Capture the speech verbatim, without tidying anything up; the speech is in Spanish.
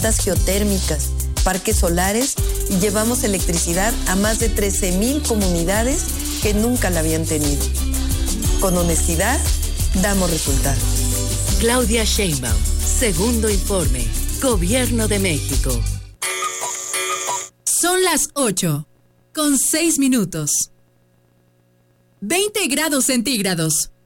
geotérmicas, parques solares y llevamos electricidad a más de trece mil comunidades que nunca la habían tenido. Con honestidad, damos resultados. Claudia Sheinbaum, segundo informe, Gobierno de México. Son las ocho, con seis minutos. veinte grados centígrados.